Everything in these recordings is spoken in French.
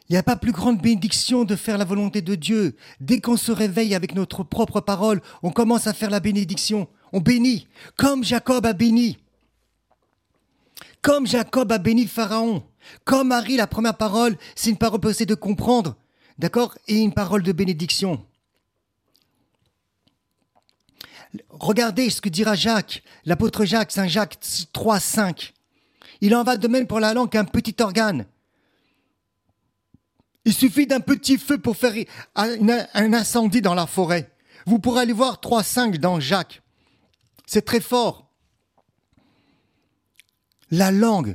Il n'y a pas plus grande bénédiction de faire la volonté de Dieu. Dès qu'on se réveille avec notre propre parole, on commence à faire la bénédiction. On bénit, comme Jacob a béni. Comme Jacob a béni Pharaon. Comme Marie, la première parole, c'est une parole possible de comprendre. D'accord? Et une parole de bénédiction. Regardez ce que dira Jacques, l'apôtre Jacques, Saint Jacques 3, 5. Il en va de même pour la langue qu'un petit organe. Il suffit d'un petit feu pour faire un incendie dans la forêt. Vous pourrez aller voir 3, 5 dans Jacques. C'est très fort. La langue.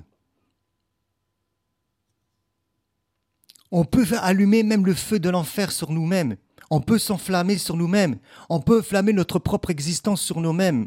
On peut allumer même le feu de l'enfer sur nous-mêmes. On peut s'enflammer sur nous-mêmes. On peut flammer notre propre existence sur nous-mêmes.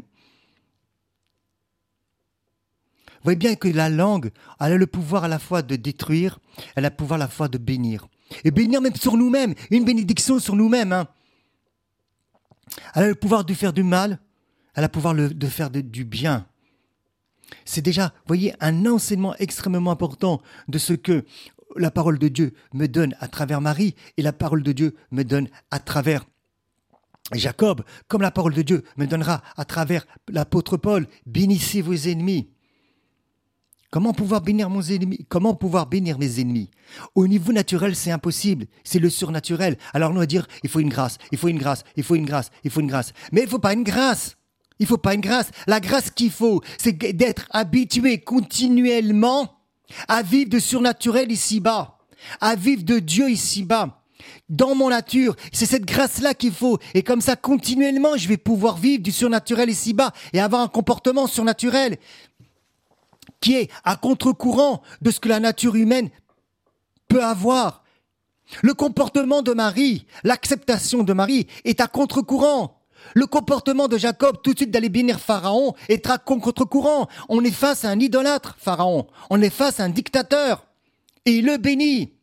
Vous voyez bien que la langue, elle a le pouvoir à la fois de détruire, elle a le pouvoir à la fois de bénir. Et bénir même sur nous-mêmes, une bénédiction sur nous-mêmes. Hein. Elle a le pouvoir de faire du mal, elle a le pouvoir de faire du bien. C'est déjà, vous voyez, un enseignement extrêmement important de ce que la parole de Dieu me donne à travers Marie et la parole de Dieu me donne à travers Jacob, comme la parole de Dieu me donnera à travers l'apôtre Paul. Bénissez vos ennemis. Comment pouvoir bénir mes ennemis? Au niveau naturel, c'est impossible. C'est le surnaturel. Alors on va dire, il faut une grâce, il faut une grâce, il faut une grâce, il faut une grâce. Mais il ne faut pas une grâce. Il ne faut pas une grâce. La grâce qu'il faut, c'est d'être habitué continuellement à vivre de surnaturel ici-bas, à vivre de Dieu ici-bas. Dans mon nature, c'est cette grâce-là qu'il faut. Et comme ça, continuellement, je vais pouvoir vivre du surnaturel ici-bas et avoir un comportement surnaturel qui est à contre-courant de ce que la nature humaine peut avoir. Le comportement de Marie, l'acceptation de Marie est à contre-courant. Le comportement de Jacob, tout de suite d'aller bénir Pharaon, est à contre-courant. On est face à un idolâtre, Pharaon. On est face à un dictateur. Et il le bénit.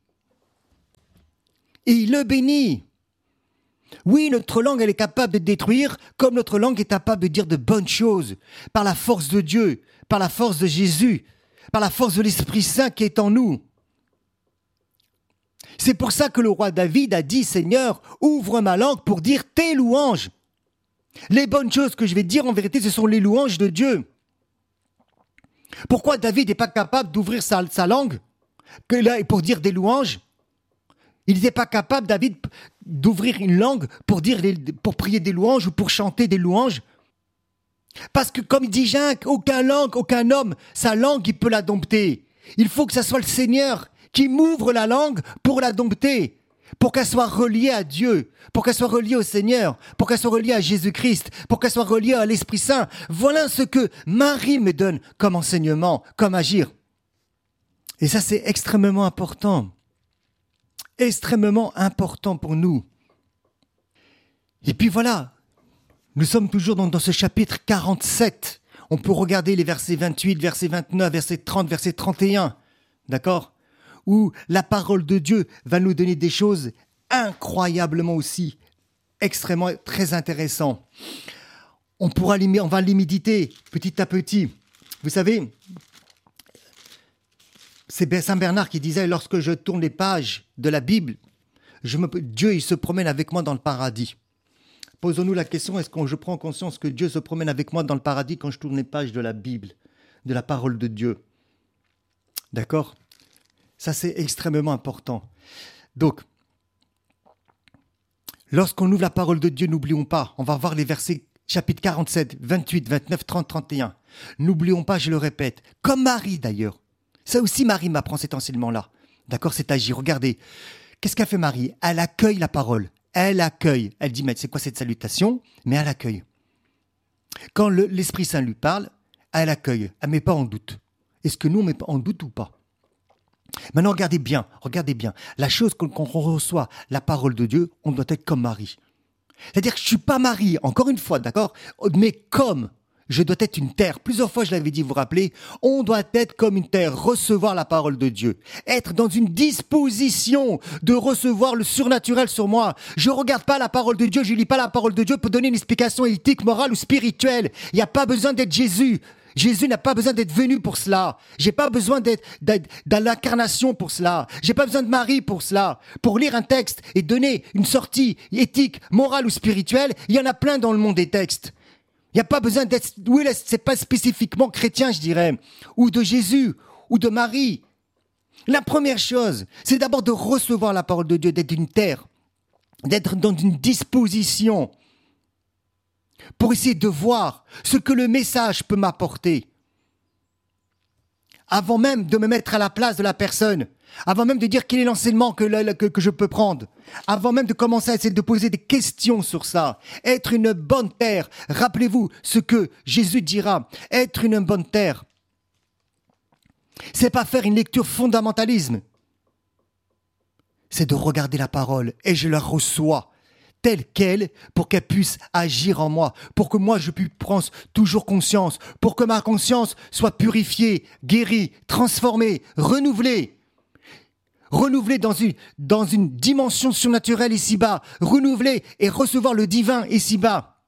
Et il le bénit. Oui, notre langue, elle est capable de détruire, comme notre langue est capable de dire de bonnes choses, par la force de Dieu, par la force de Jésus, par la force de l'Esprit Saint qui est en nous. C'est pour ça que le roi David a dit, Seigneur, ouvre ma langue pour dire tes louanges. Les bonnes choses que je vais dire, en vérité, ce sont les louanges de Dieu. Pourquoi David n'est pas capable d'ouvrir sa langue pour dire des louanges? Il n'était pas capable, David, d'ouvrir une langue pour prier des louanges ou pour chanter des louanges. Parce que, comme dit Jacques, aucun homme, sa langue, il peut la dompter. Il faut que ce soit le Seigneur qui m'ouvre la langue pour la dompter. Pour qu'elle soit reliée à Dieu, pour qu'elle soit reliée au Seigneur, pour qu'elle soit reliée à Jésus-Christ, pour qu'elle soit reliée à l'Esprit Saint. Voilà ce que Marie me donne comme enseignement, comme agir. Et ça, c'est extrêmement important pour nous. Et puis voilà, nous sommes toujours dans ce chapitre 47. On peut regarder les versets 28, verset 29, verset 30, verset 31. D'accord ? Où la parole de Dieu va nous donner des choses incroyablement aussi, extrêmement, très intéressantes. On va les méditer petit à petit. Vous savez, c'est Saint Bernard qui disait, lorsque je tourne les pages de la Bible, Dieu il se promène avec moi dans le paradis. Posons-nous la question, est-ce que je prends conscience que Dieu se promène avec moi dans le paradis quand je tourne les pages de la Bible, de la parole de Dieu? D'accord ? Ça, c'est extrêmement important. Donc, lorsqu'on ouvre la parole de Dieu, n'oublions pas, on va voir les versets, chapitre 47, 28, 29, 30, 31. N'oublions pas, je le répète, comme Marie d'ailleurs. Ça aussi, Marie m'apprend cet enseignement-là. D'accord, c'est agir. Regardez, qu'est-ce qu'a fait Marie? Elle accueille la parole. Elle accueille. Elle dit, mais c'est quoi cette salutation? Mais elle accueille. Quand l'Esprit Saint lui parle, elle accueille. Elle ne met pas en doute. Est-ce que nous, on met en doute ou pas? Maintenant, regardez bien. La chose qu'on reçoit, la parole de Dieu, on doit être comme Marie. C'est-à-dire que je ne suis pas Marie, encore une fois, d'accord? Mais comme je dois être une terre. Plusieurs fois, je l'avais dit, vous vous rappelez, on doit être comme une terre, recevoir la parole de Dieu. Être dans une disposition de recevoir le surnaturel sur moi. Je ne regarde pas la parole de Dieu, je ne lis pas la parole de Dieu pour donner une explication éthique, morale ou spirituelle. Il n'y a pas besoin d'être Jésus. Jésus n'a pas besoin d'être venu pour cela. J'ai pas besoin d'être dans l'incarnation pour cela. J'ai pas besoin de Marie pour cela. Pour lire un texte et donner une sortie éthique, morale ou spirituelle, il y en a plein dans le monde des textes. Il n'y a pas besoin d'être, oui, c'est pas spécifiquement chrétien, je dirais, ou de Jésus, ou de Marie. La première chose, c'est d'abord de recevoir la parole de Dieu, d'être une terre, d'être dans une disposition pour essayer de voir ce que le message peut m'apporter. Avant même de me mettre à la place de la personne, avant même de dire quel est l'enseignement que je peux prendre, avant même de commencer à essayer de poser des questions sur ça, être une bonne terre, rappelez-vous ce que Jésus dira, être une bonne terre, c'est pas faire une lecture fondamentalisme, c'est de regarder la parole et je la reçois telle qu'elle pour qu'elle puisse agir en moi, pour que moi je puisse prendre toujours conscience, pour que ma conscience soit purifiée, guérie, transformée, renouvelée dans une dimension surnaturelle ici-bas, renouvelée et recevoir le divin ici-bas.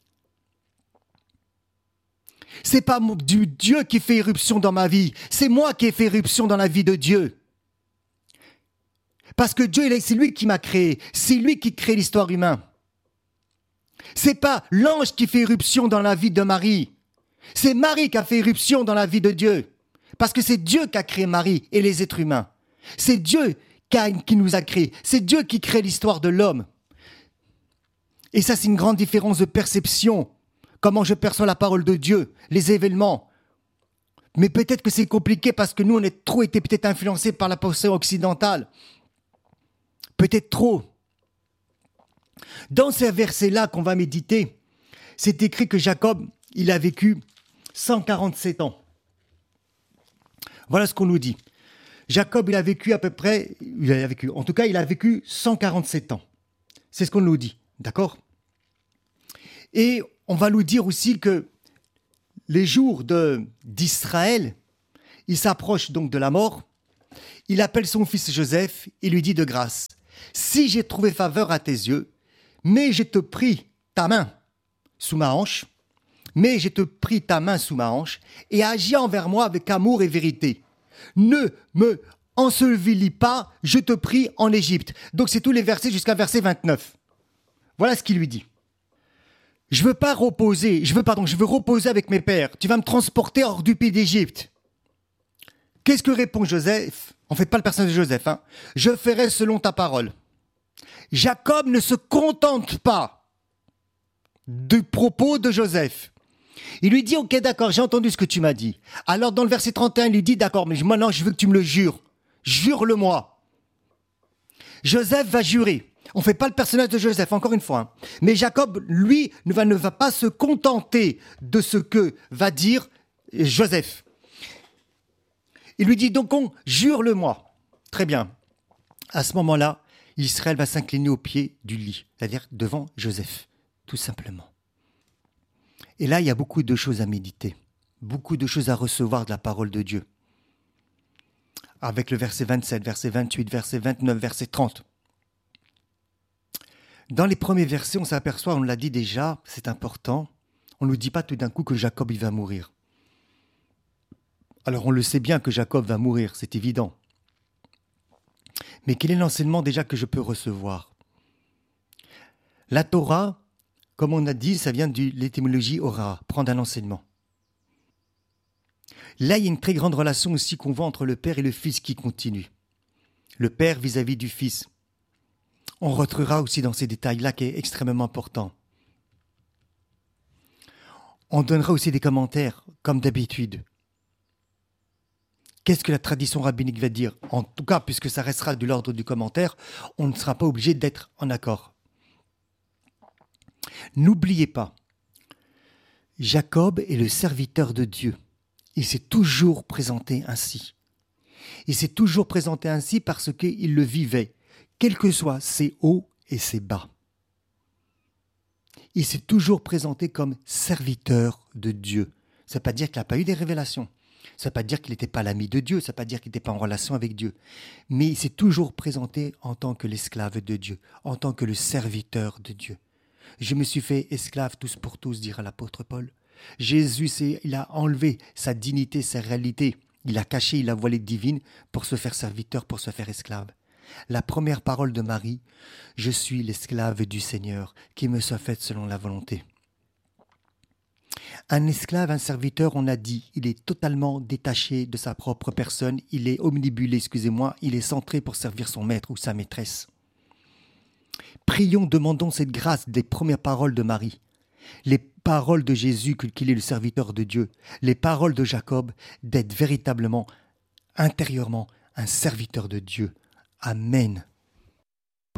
C'est pas du Dieu qui fait éruption dans ma vie, c'est moi qui ai fait éruption dans la vie de Dieu. Parce que Dieu, c'est lui qui m'a créé. C'est lui qui crée l'histoire humaine. C'est pas l'ange qui fait éruption dans la vie de Marie. C'est Marie qui a fait éruption dans la vie de Dieu. Parce que c'est Dieu qui a créé Marie et les êtres humains. C'est Dieu qui nous a créés. C'est Dieu qui crée l'histoire de l'homme. Et ça, c'est une grande différence de perception. Comment je perçois la parole de Dieu, les événements. Mais peut-être que c'est compliqué parce que nous, on a trop été peut-être influencés par la pensée occidentale. Peut-être trop. Dans ces versets-là qu'on va méditer, c'est écrit que Jacob, il a vécu 147 ans. Voilà ce qu'on nous dit. Jacob, il a vécu à peu près, il a vécu 147 ans. C'est ce qu'on nous dit, d'accord ? Et on va nous dire aussi que les jours d'Israël, il s'approche donc de la mort. Il appelle son fils Joseph et lui dit de grâce: si j'ai trouvé faveur à tes yeux, mais je te prie ta main sous ma hanche, et agis envers moi avec amour et vérité. Ne me ensevelis pas, je te prie, en Égypte. Donc c'est tous les versets jusqu'à verset 29. Voilà ce qu'il lui dit. Je veux reposer avec mes pères. Tu vas me transporter hors du pays d'Égypte. Qu'est-ce que répond Joseph ? En fait, pas le personnage de Joseph. Je ferai selon ta parole. Jacob ne se contente pas du propos de Joseph. Il lui dit, ok, d'accord, j'ai entendu ce que tu m'as dit. Alors, dans le verset 31, il lui dit, d'accord, mais maintenant, je veux que tu me le jures. Jure-le-moi. Joseph va jurer. On ne fait pas le personnage de Joseph, encore une fois. Mais Jacob, lui, ne va pas se contenter de ce que va dire Joseph. Il lui dit donc, jure-le-moi. Très bien. À ce moment-là, Israël va s'incliner au pied du lit, c'est-à-dire devant Joseph, tout simplement. Et là, il y a beaucoup de choses à méditer, beaucoup de choses à recevoir de la parole de Dieu. Avec le verset 27, verset 28, verset 29, verset 30. Dans les premiers versets, on s'aperçoit, on l'a dit déjà, c'est important, on ne nous dit pas tout d'un coup que Jacob il va mourir. Alors on le sait bien que Jacob va mourir, c'est évident. Mais quel est l'enseignement déjà que je peux recevoir ? La Torah, comme on a dit, ça vient de l'étymologie ora, prendre un enseignement. Là, il y a une très grande relation aussi qu'on voit entre le père et le fils qui continue. Le père vis-à-vis du fils. On retrouvera aussi dans ces détails-là qui est extrêmement important. On donnera aussi des commentaires, comme d'habitude. Qu'est-ce que la tradition rabbinique va dire ? En tout cas, puisque ça restera de l'ordre du commentaire, on ne sera pas obligé d'être en accord. N'oubliez pas, Jacob est le serviteur de Dieu. Il s'est toujours présenté ainsi. Il s'est toujours présenté ainsi parce qu'il le vivait, quels que soient ses hauts et ses bas. Il s'est toujours présenté comme serviteur de Dieu. Ça ne veut pas dire qu'il n'a pas eu des révélations. Ça ne veut pas dire qu'il n'était pas l'ami de Dieu, ça ne veut pas dire qu'il n'était pas en relation avec Dieu. Mais il s'est toujours présenté en tant que l'esclave de Dieu, en tant que le serviteur de Dieu. Je me suis fait esclave tous pour tous, dira l'apôtre Paul. Jésus, il a enlevé sa dignité, sa réalité. Il a caché la voilée divine pour se faire serviteur, pour se faire esclave. La première parole de Marie, « Je suis l'esclave du Seigneur, qui me soit faite selon la volonté ». Un esclave, un serviteur, on a dit, il est totalement détaché de sa propre personne, il est omnibulé, excusez-moi, il est centré pour servir son maître ou sa maîtresse. Prions, demandons cette grâce des premières paroles de Marie, les paroles de Jésus qu'il est le serviteur de Dieu, les paroles de Jacob, d'être véritablement, intérieurement, un serviteur de Dieu. Amen.